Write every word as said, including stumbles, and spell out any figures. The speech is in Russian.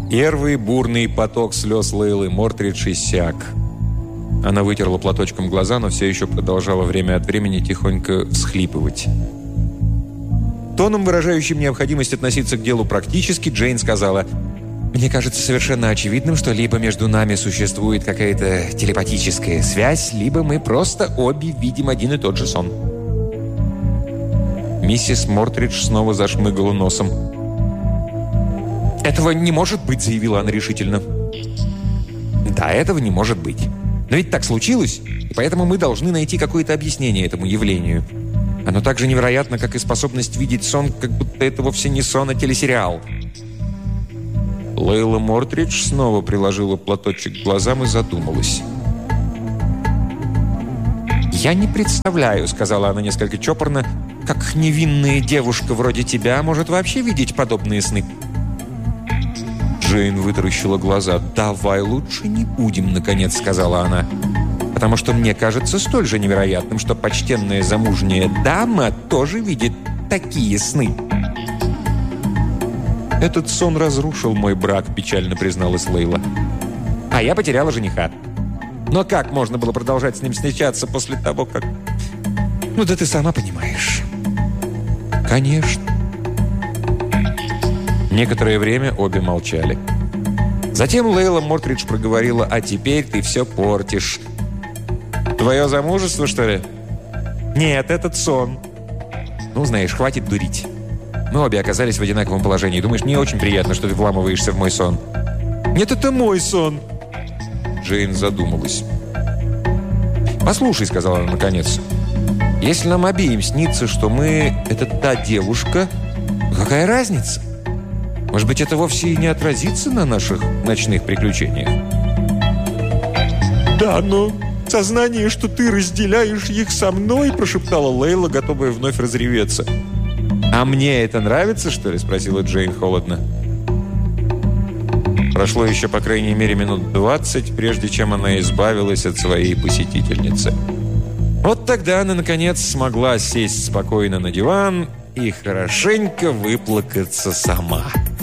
Первый бурный поток слез Лейлы Мортридж иссяк. Она вытерла платочком глаза, но все еще продолжала время от времени тихонько всхлипывать. Тоном, выражающим необходимость относиться к делу практически, Джейн сказала: «Мне кажется совершенно очевидным, что либо между нами существует какая-то телепатическая связь, либо мы просто обе видим один и тот же сон». Миссис Мортридж снова зашмыгала носом. «Этого не может быть», — заявила она решительно. «Да, этого не может быть. Но ведь так случилось, и поэтому мы должны найти какое-то объяснение этому явлению. Оно так же невероятно, как и способность видеть сон, как будто это вовсе не сон, а телесериал». Лейла Мортридж снова приложила платочек к глазам и задумалась. «Я не представляю», — сказала она несколько чопорно, «как невинная девушка вроде тебя может вообще видеть подобные сны». Джейн вытаращила глаза. «Давай лучше не будем», — наконец сказала она. «Потому что мне кажется столь же невероятным, что почтенная замужняя дама тоже видит такие сны». «Этот сон разрушил мой брак», — печально призналась Лейла. «А я потеряла жениха. Но как можно было продолжать с ним встречаться после того, как... Ну да ты сама понимаешь». «Конечно». Некоторое время обе молчали. Затем Лейла Мортридж проговорила: «А теперь ты все портишь». «Твое замужество, что ли?» «Нет, этот сон». «Ну, знаешь, хватит дурить. Мы обе оказались в одинаковом положении. Думаешь, мне очень приятно, что ты вламываешься в мой сон?» «Нет, это мой сон». Джейн задумалась. «Послушай», — сказала она наконец, — «если нам обеим снится, что мы — это та девушка, какая разница? Может быть, это вовсе и не отразится на наших ночных приключениях?» «Да, но сознание, что ты разделяешь их со мной», — прошептала Лейла, готовая вновь разреветься. «А мне это нравится, что ли?» — спросила Джейн холодно. Прошло еще, по крайней мере, минут двадцать, прежде чем она избавилась от своей посетительницы. Вот тогда она, наконец, смогла сесть спокойно на диван и хорошенько выплакаться сама.